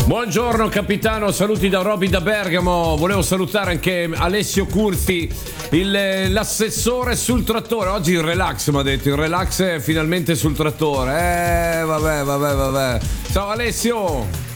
Buongiorno capitano, saluti da Roby da Bergamo. Volevo salutare anche Alessio Curzi, l'assessore sul trattore. Oggi il relax, mi ha detto, il relax è finalmente sul trattore. Vabbè. Ciao Alessio.